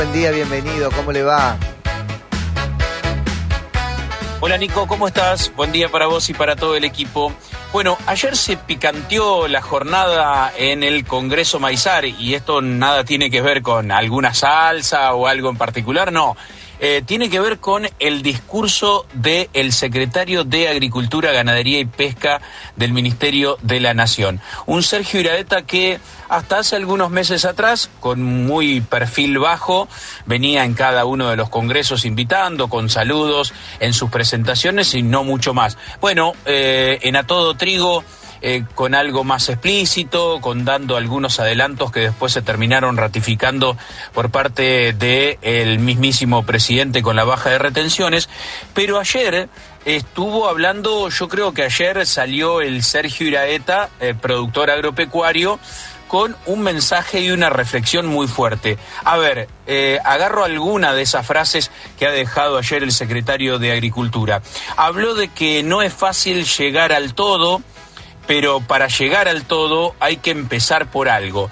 Buen día, bienvenido, ¿cómo le va? Hola Nico, ¿cómo estás? Buen día para vos y para todo el equipo. Bueno, ayer se picanteó la jornada en el Congreso Maizar y esto nada tiene que ver con alguna salsa o algo en particular, no. Tiene que ver con el discurso del secretario de Agricultura, Ganadería y Pesca del Ministerio de la Nación. Un Sergio Iraeta que hasta hace algunos meses atrás, con muy perfil bajo, venía en cada uno de los congresos invitando, con saludos en sus presentaciones y no mucho más. Bueno, en A Todo Trigo, con algo más explícito, con dando algunos adelantos que después se terminaron ratificando por parte del mismísimo presidente con la baja de retenciones, pero ayer estuvo hablando, yo creo que ayer salió el Sergio Iraeta, productor agropecuario, con un mensaje y una reflexión muy fuerte. A ver, agarro alguna de esas frases que ha dejado ayer el secretario de Agricultura. Habló de que no es fácil llegar al todo, pero para llegar al todo hay que empezar por algo.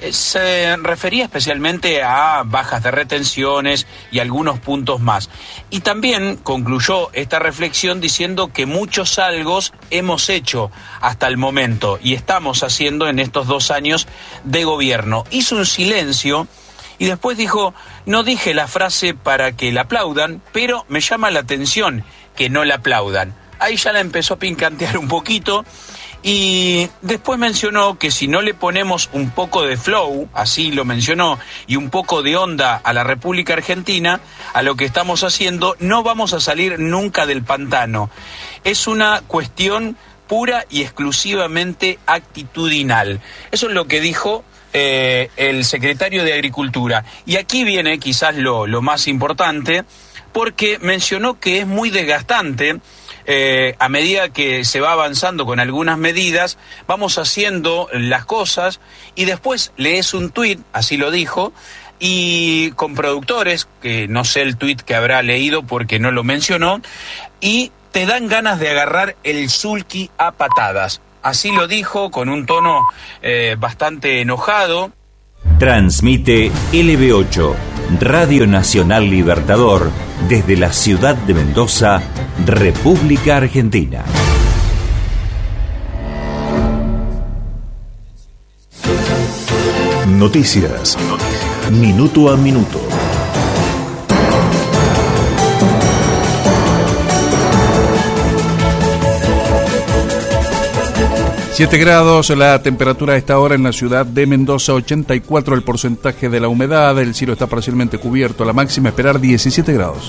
Se refería especialmente a bajas de retenciones y algunos puntos más. Y también concluyó esta reflexión diciendo que muchos algos hemos hecho hasta el momento y estamos haciendo en estos 2 años de gobierno. Hizo un silencio y después dijo, no dije la frase para que la aplaudan, pero me llama la atención que no la aplaudan. Ahí ya la empezó a picantear un poquito. Y después mencionó que si no le ponemos un poco de flow, así lo mencionó, y un poco de onda a la República Argentina, a lo que estamos haciendo, no vamos a salir nunca del pantano. Es una cuestión pura y exclusivamente actitudinal. Eso es lo que dijo el secretario de Agricultura. Y aquí viene quizás lo más importante, porque mencionó que es muy desgastante. A medida que se va avanzando con algunas medidas, vamos haciendo las cosas y después lees un tuit, así lo dijo, y con productores, que no sé el tuit que habrá leído porque no lo mencionó, y te dan ganas de agarrar el sulky a patadas. Así lo dijo con un tono bastante enojado. Transmite LB8, Radio Nacional Libertador, desde la ciudad de Mendoza, República Argentina. Noticias. Minuto a minuto. 7 grados la temperatura a esta hora en la ciudad de Mendoza, 84 el porcentaje de la humedad, el cielo está parcialmente cubierto, la máxima esperar 17 grados.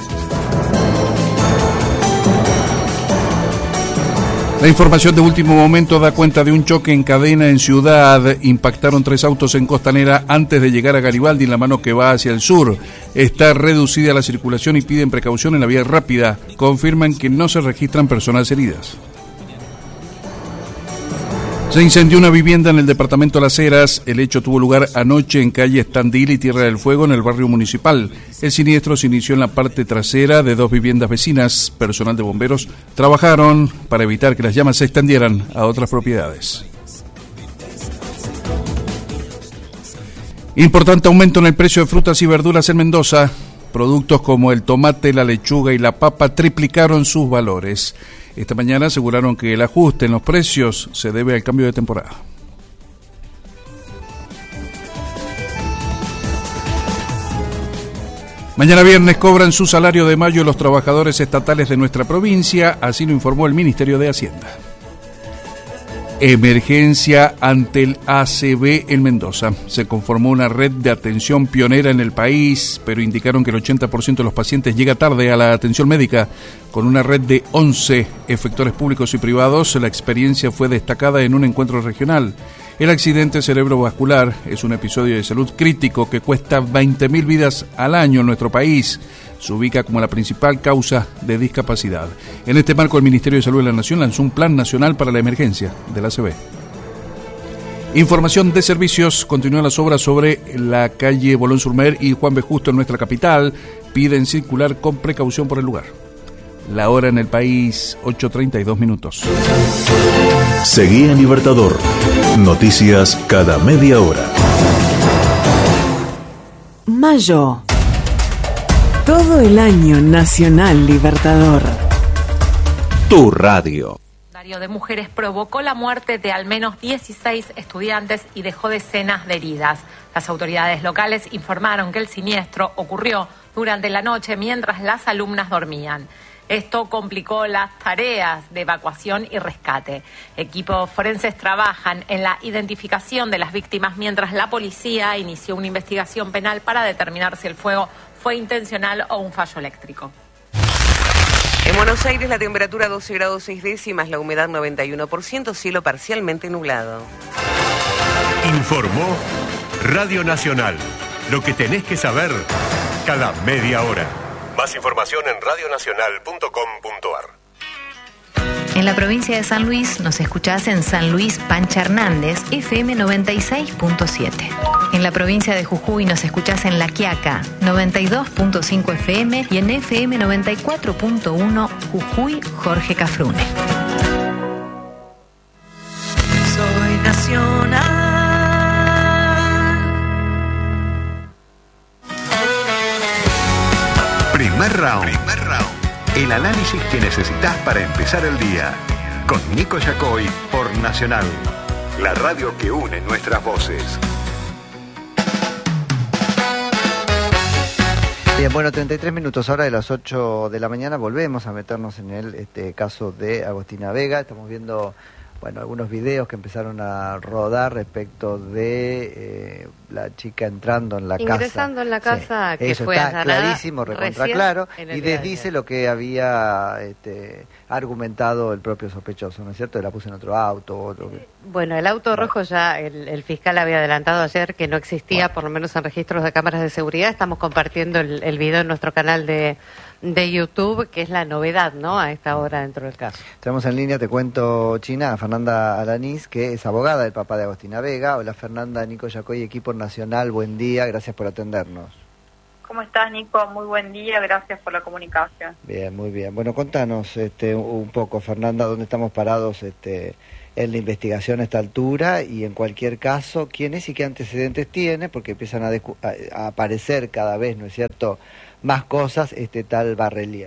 La información de último momento da cuenta de un choque en cadena en Ciudad. Impactaron 3 autos en Costanera antes de llegar a Garibaldi en la mano que va hacia el sur. Está reducida la circulación y piden precaución en la vía rápida. Confirman que no se registran personas heridas. Se incendió una vivienda en el departamento Las Heras. El hecho tuvo lugar anoche en calle Estandil y Tierra del Fuego en el barrio municipal. El siniestro se inició en la parte trasera de 2 viviendas vecinas. Personal de bomberos trabajaron para evitar que las llamas se extendieran a otras propiedades. Importante aumento en el precio de frutas y verduras en Mendoza. Productos como el tomate, la lechuga y la papa triplicaron sus valores. Esta mañana aseguraron que el ajuste en los precios se debe al cambio de temporada. Mañana viernes cobran su salario de mayo los trabajadores estatales de nuestra provincia, así lo informó el Ministerio de Hacienda. Emergencia ante el ACV en Mendoza. Se conformó una red de atención pionera en el país, pero indicaron que el 80% de los pacientes llega tarde a la atención médica. Con una red de 11 efectores públicos y privados, la experiencia fue destacada en un encuentro regional. El accidente cerebrovascular es un episodio de salud crítico que cuesta 20.000 vidas al año en nuestro país. Se ubica como la principal causa de discapacidad. En este marco, el Ministerio de Salud de la Nación lanzó un plan nacional para la emergencia del ACV. Información de servicios. Continúan las obras sobre la calle Bolón-Surmer y Juan B. Justo en nuestra capital. Piden circular con precaución por el lugar. La hora en el país, 8:32 minutos. Seguí en Libertador. Noticias cada media hora. Mayo. Todo el año Nacional Libertador. Tu radio. De mujeres provocó la muerte de al menos 16 estudiantes y dejó decenas de heridas. Las autoridades locales informaron que el siniestro ocurrió durante la noche mientras las alumnas dormían. Esto complicó las tareas de evacuación y rescate. Equipos forenses trabajan en la identificación de las víctimas mientras la policía inició una investigación penal para determinar si el fuego fue intencional o un fallo eléctrico. En Buenos Aires la temperatura 12 grados 6 décimas, la humedad 91%, cielo parcialmente nublado. Informó Radio Nacional. Lo que tenés que saber cada media hora. Más información en radionacional.com.ar. En la provincia de San Luis nos escuchás en San Luis Pancha Hernández, FM 96.7. En la provincia de Jujuy nos escuchás en La Quiaca, 92.5 FM y en FM 94.1 Jujuy Jorge Cafrune. Soy nacional. Primer round. El análisis que necesitas para empezar el día. Con Nico Yacoy por Nacional. La radio que une nuestras voces. Bien, bueno, 33 minutos ahora de las 8 de la mañana. Volvemos a meternos en el caso de Agostina Vega. Estamos viendo, bueno, algunos videos que empezaron a rodar respecto de la chica entrando en la ingresando en la casa, sí. Que eso fue está clarísimo, recontra claro, y desdice lo que había argumentado el propio sospechoso, ¿no es cierto? La puse en otro auto, Bueno, el auto rojo ya el fiscal había adelantado ayer que no existía, por lo menos en registros de cámaras de seguridad. Estamos compartiendo el video en nuestro canal de YouTube, que es la novedad, ¿no?, a esta hora dentro del caso. Tenemos en línea, te cuento, China, a Fernanda Alanís, que es abogada del papá de Agostina Vega. Hola, Fernanda. Nico Yacoy, equipo Nacional, buen día, gracias por atendernos. ¿Cómo estás, Nico? Muy buen día, gracias por la comunicación. Bien, muy bien. Bueno, contanos un poco, Fernanda, dónde estamos parados en la investigación a esta altura y en cualquier caso, quién es y qué antecedentes tiene, porque empiezan a aparecer cada vez, ¿no es cierto?, más cosas, tal Barrelier.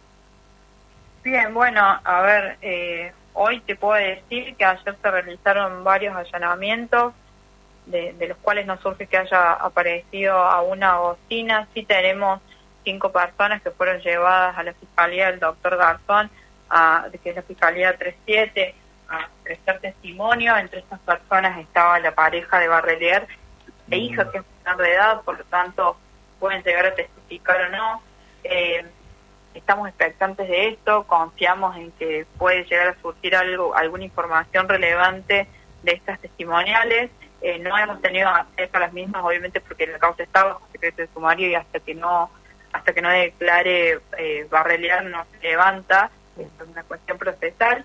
Bien, bueno, a ver, hoy te puedo decir que ayer se realizaron varios allanamientos, de los cuales no surge que haya aparecido a una Agostina. Sí tenemos 5 personas que fueron llevadas a la Fiscalía del Doctor Garzón, que es la Fiscalía 37, a prestar testimonio. Entre estas personas estaba la pareja de Barrelier e hija, que es menor de edad, por lo tanto pueden llegar a testificar o no. Estamos expectantes de esto, confiamos en que puede llegar a surgir alguna información relevante de estas testimoniales. No hemos tenido acceso a las mismas, obviamente, porque la causa está bajo secreto de sumario y hasta que no declare Barrelier no se levanta. Es una cuestión procesal.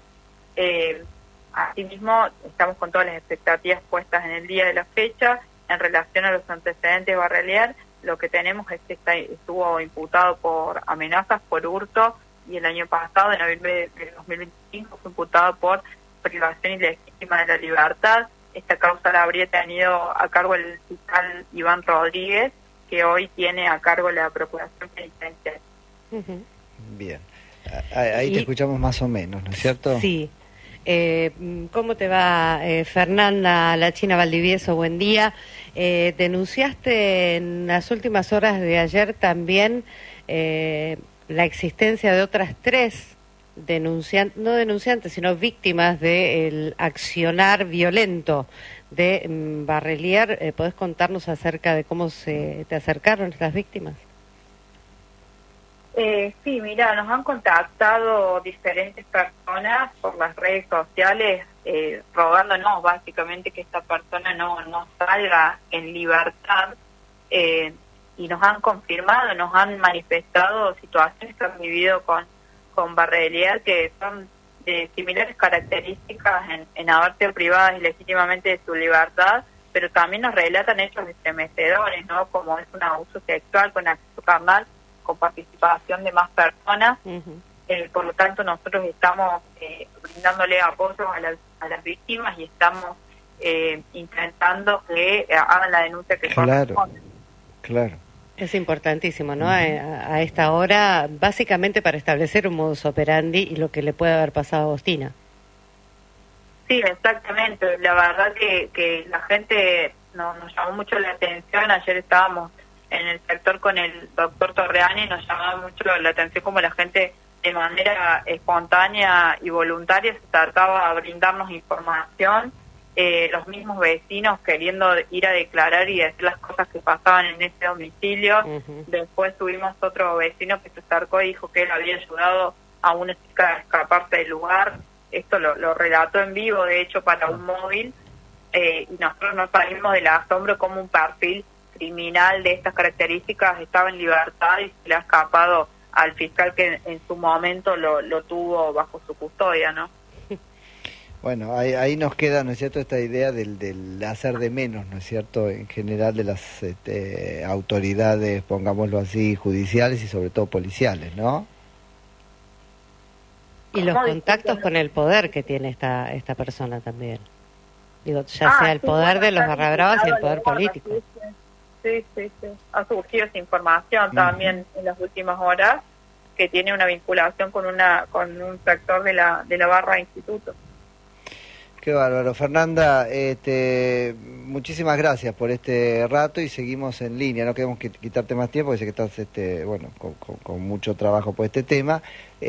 Asimismo, estamos con todas las expectativas puestas en el día de la fecha. En relación a los antecedentes de Barrelier, lo que tenemos es que estuvo imputado por amenazas, por hurto, y el año pasado, en noviembre de 2025, fue imputado por privación ilegítima de la libertad. Esta causa la habría tenido a cargo el fiscal Iván Rodríguez, que hoy tiene a cargo la Procuración Penitenciaria. Bien, ahí te escuchamos más o menos, ¿no es cierto? Sí. ¿Cómo te va, Fernanda La China Valdivieso? Buen día. Denunciaste en las últimas horas de ayer también la existencia de otras 3 no denunciantes, sino víctimas del accionar violento de Barrelier. ¿Podés contarnos acerca de cómo te acercaron estas víctimas? Sí, mira, nos han contactado diferentes personas por las redes sociales, rogándonos básicamente que esta persona no salga en libertad, y nos han confirmado, nos han manifestado situaciones que han vivido con Barrelier, que son de similares características en haber sido privadas ilegítimamente de su libertad, pero también nos relatan hechos estremecedores, ¿no?, como es un abuso sexual con acceso carnal, con participación de más personas. Por lo tanto, nosotros estamos brindándole apoyo a las víctimas y estamos intentando que hagan la denuncia que corresponde. Claro. Es importantísimo, ¿no? A esta hora, básicamente para establecer un modus operandi y lo que le puede haber pasado a Agostina. Sí, exactamente. La verdad que la gente nos llamó mucho la atención. Ayer estábamos en el sector con el doctor Torreani y nos llamaba mucho la atención como la gente de manera espontánea y voluntaria se trataba a brindarnos información. Los mismos vecinos queriendo ir a declarar y decir las cosas que pasaban en ese domicilio. Después tuvimos otro vecino que se acercó y dijo que él había ayudado a una chica a escaparse del lugar. Esto lo relató en vivo, de hecho, para un móvil, y nosotros nos salimos del asombro como un perfil criminal de estas características estaba en libertad y se le ha escapado al fiscal que en su momento lo tuvo bajo su custodia, ¿no? Bueno, ahí nos queda, ¿no es cierto?, esta idea del hacer de menos, ¿no es cierto?, en general de las autoridades, pongámoslo así, judiciales y sobre todo policiales, ¿no? Y los contactos con el poder que tiene esta persona también. Digo, ya sea el poder de los barra bravas y el poder político. Sí. Ha surgido esa información también en las últimas horas, que tiene una vinculación con un sector de la barra instituto. Qué bárbaro. Fernanda, muchísimas gracias por este rato y seguimos en línea. No queremos quitarte más tiempo, porque sé que estás con mucho trabajo por este tema.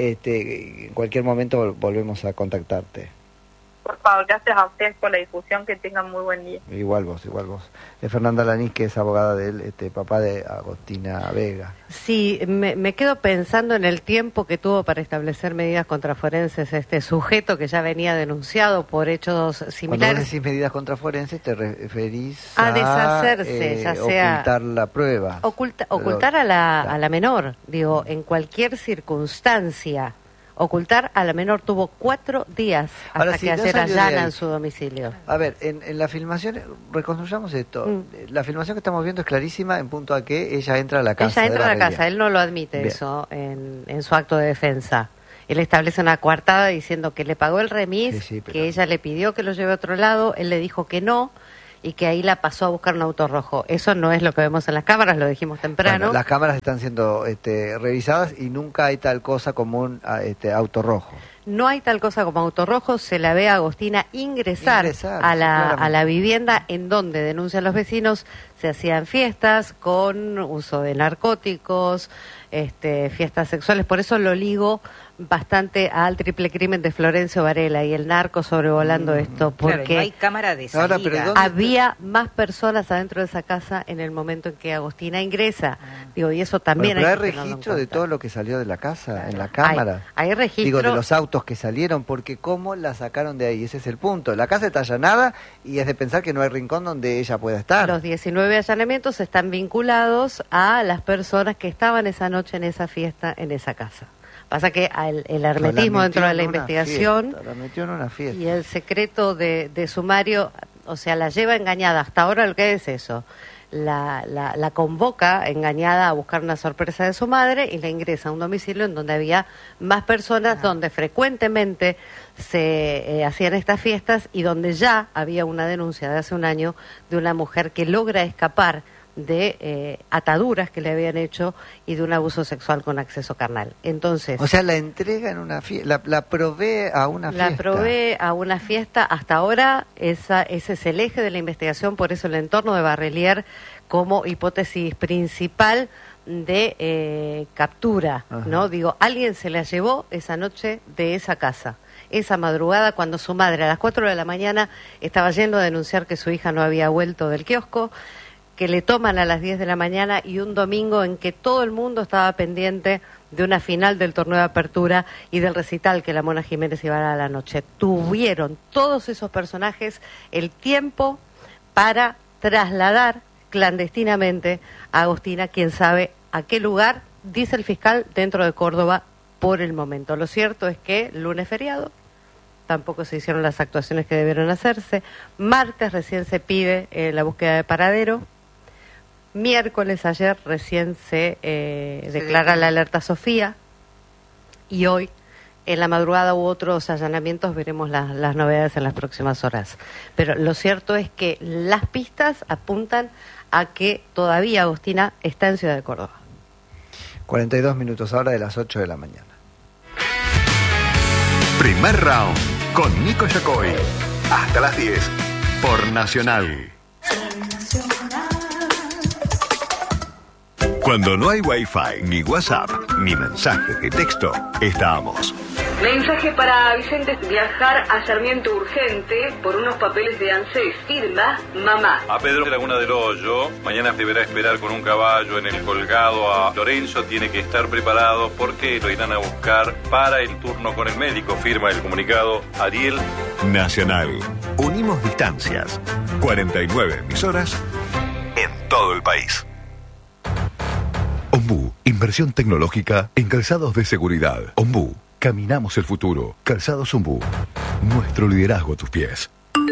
En cualquier momento volvemos a contactarte. Por favor, gracias a ustedes por la difusión, que tengan muy buen día. Igual vos. Fernanda Lanís, que es abogada del papá de Agostina Vega. Sí, me quedo pensando en el tiempo que tuvo para establecer medidas contraforenses este sujeto que ya venía denunciado por hechos similares. Cuando decís medidas contraforenses te referís a deshacerse, ya sea ocultar la prueba. Ocultar a la menor, digo, en cualquier circunstancia. Ocultar a la menor tuvo 4 días hasta que ayer allanan su domicilio. A ver, en la filmación, reconstruyamos esto. La filmación que estamos viendo es clarísima en punto a que ella entra a la casa. Ella entra a la casa, él no lo admite. Bien. Eso en su acto de defensa. Él establece una coartada diciendo que le pagó el remis, que ella le pidió que lo lleve a otro lado, él le dijo que no, y que ahí la pasó a buscar un auto rojo. Eso no es lo que vemos en las cámaras, lo dijimos temprano. Bueno, las cámaras están siendo revisadas y nunca hay tal cosa como un auto rojo. No hay tal cosa como auto rojo, se la ve a Agostina ingresar a la vivienda en donde, denuncian los vecinos, se hacían fiestas con uso de narcóticos, fiestas sexuales. Por eso lo ligo bastante al triple crimen de Florencio Varela y el narco sobrevolando esto, porque claro, no hay cámara de salida. Ahora, había más personas adentro de esa casa en el momento en que Agostina ingresa. Digo, y eso también pero hay registro de todo lo que salió de la casa, en la cámara. Hay registro. Digo, de los autos que salieron, porque cómo la sacaron de ahí, ese es el punto. La casa está allanada y es de pensar que no hay rincón donde ella pueda estar. Los 19 allanamientos están vinculados a las personas que estaban esa noche en esa fiesta, en esa casa. Pasa que el hermetismo dentro de la investigación la metió en una fiesta. Y el secreto de sumario, o sea, la lleva engañada. Hasta ahora lo que es eso. La convoca engañada a buscar una sorpresa de su madre y la ingresa a un domicilio en donde había más personas, donde frecuentemente se hacían estas fiestas y donde ya había una denuncia de hace un año de una mujer que logra escapar de ataduras que le habían hecho y de un abuso sexual con acceso carnal. Entonces, o sea, la entrega en una fiesta, la provee a una fiesta. La provee a una fiesta. Hasta ahora ese es el eje de la investigación, por eso el entorno de Barrelier como hipótesis principal de captura, ¿no? Digo, alguien se la llevó esa noche de esa casa. Esa madrugada, cuando su madre a las 4 de la mañana estaba yendo a denunciar que su hija no había vuelto del kiosco, que le toman a las 10 de la mañana y un domingo en que todo el mundo estaba pendiente de una final del torneo de apertura y del recital que la Mona Jiménez iba a dar a la noche. Tuvieron todos esos personajes el tiempo para trasladar clandestinamente a Agostina, quién sabe a qué lugar, dice el fiscal, dentro de Córdoba por el momento. Lo cierto es que lunes feriado, tampoco se hicieron las actuaciones que debieron hacerse. Martes recién se pide la búsqueda de paradero. Miércoles ayer recién se declara la alerta Sofía. Y hoy, en la madrugada, hubo otros allanamientos. Veremos las novedades en las próximas horas. Pero lo cierto es que las pistas apuntan a que todavía Agostina está en Ciudad de Córdoba. 42 minutos ahora de las 8 de la mañana. Primer round con Nico Yacoy. Hasta las 10 por Nacional. Cuando no hay Wi-Fi, ni WhatsApp, ni mensajes de texto, estamos. Mensaje para Vicente: viajar a Sarmiento urgente por unos papeles de ANSES. Firma mamá. A Pedro de Laguna del Hoyo, mañana deberá esperar con un caballo en el colgado a Lorenzo. Tiene que estar preparado porque lo irán a buscar para el turno con el médico. Firma el comunicado Ariel. Nacional. Unimos distancias. 49 emisoras en todo el país. Ombú, inversión tecnológica en calzados de seguridad. Ombú, caminamos el futuro. Calzados Ombú, nuestro liderazgo a tus pies.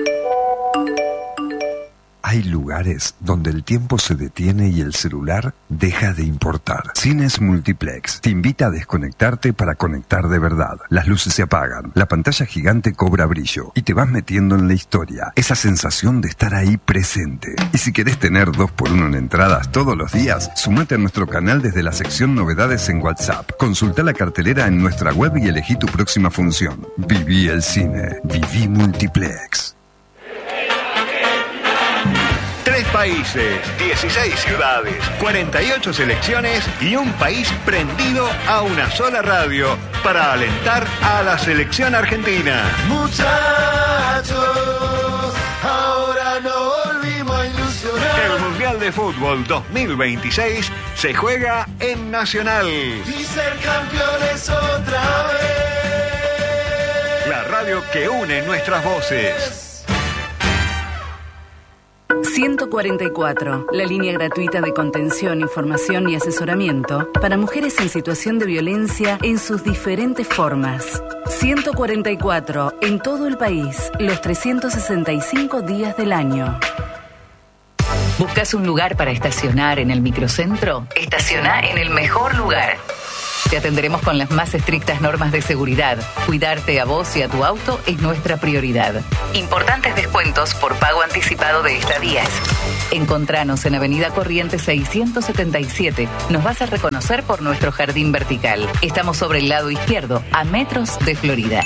Hay lugares donde el tiempo se detiene y el celular deja de importar. Cines Multiplex te invita a desconectarte para conectar de verdad. Las luces se apagan, la pantalla gigante cobra brillo y te vas metiendo en la historia. Esa sensación de estar ahí presente. Y si querés tener 2x1 en entradas todos los días, sumate a nuestro canal desde la sección novedades en WhatsApp. Consulta la cartelera en nuestra web y elegí tu próxima función. Viví el cine. Viví Multiplex. 3 países, 16 ciudades, 48 selecciones y un país prendido a una sola radio para alentar a la selección argentina. Muchachos, ahora no volvimos a ilusionar. El Mundial de Fútbol 2026 se juega en Nacional. Y ser campeones otra vez. La radio que une nuestras voces. 144, la línea gratuita de contención, información y asesoramiento para mujeres en situación de violencia en sus diferentes formas. 144, en todo el país, los 365 días del año. ¿Buscas un lugar para estacionar en el microcentro? Estaciona en el mejor lugar. Te atenderemos con las más estrictas normas de seguridad. Cuidarte a vos y a tu auto es nuestra prioridad. Importantes descuentos por pago anticipado de estadías. Encontranos en Avenida Corrientes 677. Nos vas a reconocer por nuestro jardín vertical. Estamos sobre el lado izquierdo, a metros de Florida.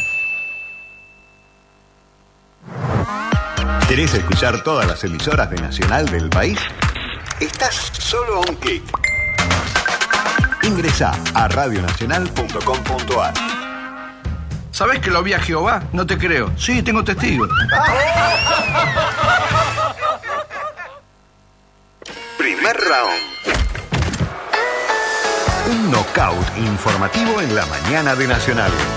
¿Querés escuchar todas las emisoras de Nacional del país? Estás solo a un clic. Ingresá a radionacional.com.ar. ¿Sabés que lo vi a Jehová? No te creo. Sí, tengo testigos. Primer round. Un knockout informativo en la mañana de Nacional.